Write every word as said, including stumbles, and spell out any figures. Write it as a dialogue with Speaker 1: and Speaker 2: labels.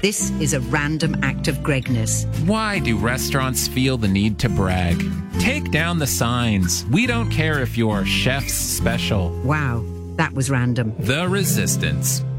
Speaker 1: This is a random act of Gregness.
Speaker 2: Why do restaurants feel the need to brag? Take down the signs. We don't care if you're chef's special.
Speaker 1: Wow, that was random.
Speaker 2: The Resistance.